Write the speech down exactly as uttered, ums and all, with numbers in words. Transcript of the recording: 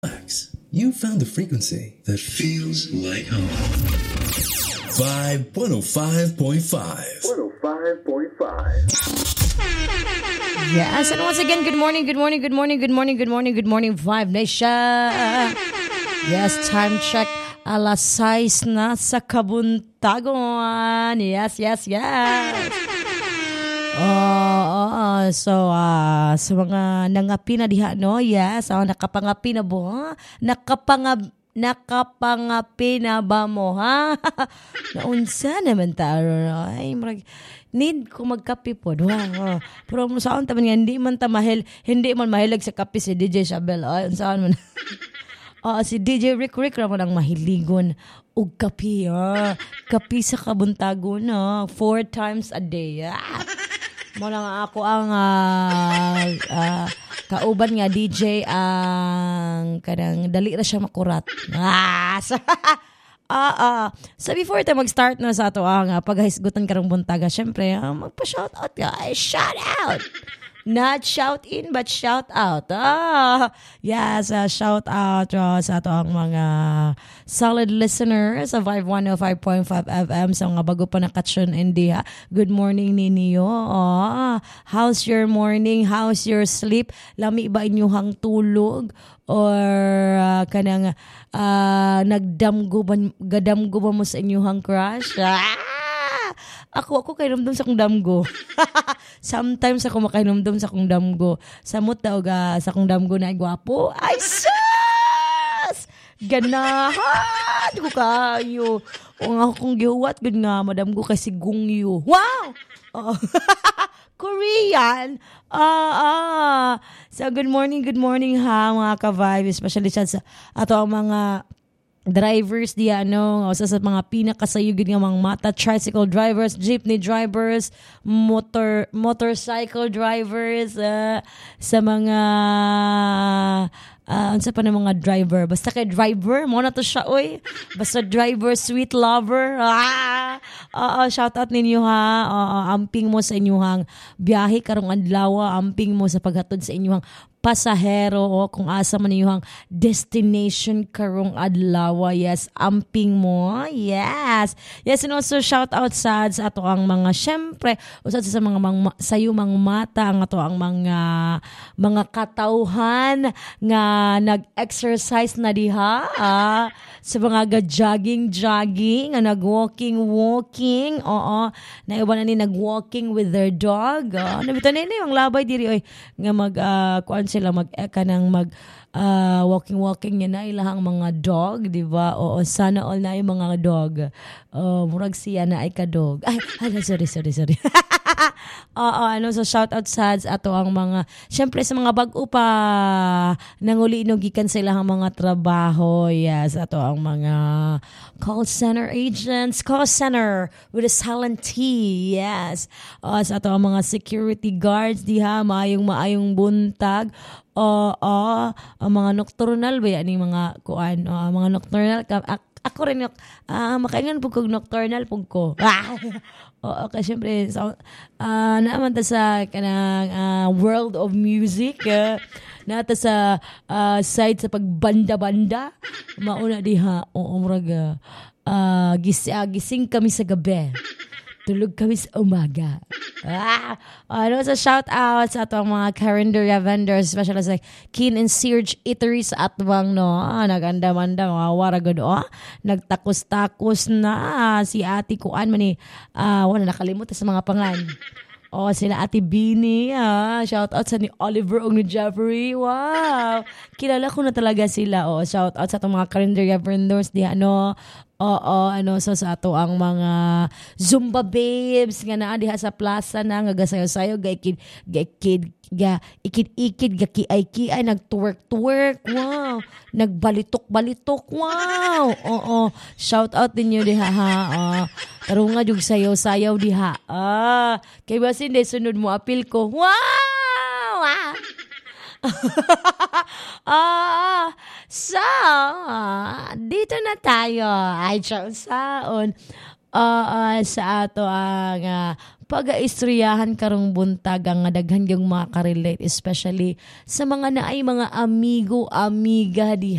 Relax. You found the frequency that feels like home. Vibe one oh five point five. one oh five point five. Yes, and once again, good morning, good morning, good morning, good morning, good morning, good morning, Vibe Nation. Yes, time check. Alas sais na sa kabuntagon. Yes, yes, yes. Oh, oh, so uh, sa mga nangapi na diha, no? Yes, oh, nakapangapi na bo, ha? Nakapangab nakapangapi na ba mo, ha? Naunsa naman taro, no? Ay, marag, need ko magkape po, wow. Pero saan taman nga, hindi man ta mahil, hindi man mahilig sa kape si D J Shabel. Ay, saan man. Uh, si D J Rick Rick ramon ang mahiligon og kape, ah. Kape sa kabuntagon, no? Four times a day, ah. Mo lang ako ang uh, uh, kauban nga D J ang kanang dali ra siya makurat. Ah, so, ah, ah. So before tayo mag-start na sa ato ang uh, paghisgutan karong buntaga, syempre, uh, magpa-shout out guys. Shout out. Not shout in, but shout out. Ah, yes, uh, shout out uh, sa ato ang mga solid listeners sa Vibe one oh five point five F M. Sa mga bago pa nakatune hindi ha. Good morning ninyo. Oh, how's your morning? How's your sleep? Lami ba inyong tulog? Or uh, kanang uh, nagdamgo ba, gadamgo ba mo sa inyong crush? Ah! Ako, ako kainomdom sa kong damgo. Sometimes ako makainomdom sa kong damgo. Samot daw ga sa kong damgo na ay gwapo. Ay, sus! Ganahan ko kayo. O nga akong gihuwat, good nga, madam ko kasi gungyo. Wow! Oh. Korean. Ah, ah. So, good morning, good morning ha, mga ka-vibe. Especially sa ato ang mga drivers di ano, o sa, sa mga pinakasayugid nga mga mata, tricycle drivers, jeepney drivers, motor motorcycle drivers, uh, sa mga uh, unsa pa na mga driver, basta kay driver mo na to siya oy, basta driver, sweet lover, ah, uh, uh, shout out ninyo ha, uh, uh, amping mo sa inyong biyahe karong adlaw, amping mo sa paghatod sa inyong pasahero o kung asa man yung destination karong adlaw. Yes, amping mo. Yes. Yes, and also shout out sa ato ang mga syempre usad sa mga mang, sayo mga mata ang ato ang mga mga katauhan nga nag-exercise na diha ah, sa mga ga-jogging jogging, nga nag-walking walking. Oo. Naiba na ni nag-walking with their dog. Oh, nabito na yung labay diri oy nga mag uh, kuan sila mag-eka ng mag uh, walking-walking niya na ilahang mga dog, di ba? Oo, sana all na yung mga dog. Uh, murag siya na ay ka-dog. Ay, hala, sorry, sorry, sorry. Oo, ano, so shout out sa ato ang mga, syempre sa mga bag-o pa, nanguli inugikan sila ang mga trabaho. Yes, ato ang mga call center agents, call center with a silent T. Yes. Uh, sa ato ang mga security guards, di ha, maayong maayong buntag. Oo, uh, uh, ang mga nocturnal ba yan, yung mga kuan, uh, mga nocturnal, ak- ako rin, uh, makaingan po kong nocturnal po ko. Ah! Oo, kasi syempre, so, uh, naaman ta sa kanang uh, world of music, uh, nata sa uh, side sa pagbanda-banda, mauna diha, oo, muraga, uh, gis, uh, gising kami sa gabi. Tulog kami sa umaga. Ah, ano sa shout out sa atong mga carinderia vendors, especially sa Keen and Serge Eatery sa Atbang, no. Ah, naganda-manda mga waragod, oh. Nagtakos-takos na si Ate Kuan man ni. Ah, wala nakalimutan sa mga pangan. Oh, sila Ate Bini, ah. Shout out sa ni Oliver o ni Jeffrey. Wow. Kilala ko na talaga sila. Oh, shout out sa atong mga carinderia vendors di ano. Oo, ano, so sa ato ang mga Zumba babes nga naa diha sa plaza na nga gasayo-sayo gaikid gaikid ga ikid-ikid gaki-ay-ki ay nagtwerk-twerk. Wow. Nagbalitok-balitok. Wow. Oo. Shout out ninyo diha ha. Uh, tarunga jug sayaw-sayaw diha. Ah, kay basin de sunod mo apil ko. Wow. Ah. Ah, so, uh, dito na tayo. Ay, saon. Uh, uh, sa ato ang uh, pag-aistoryahan karong buntag ang daghan yung mga relate especially sa mga naay mga amigo, amiga di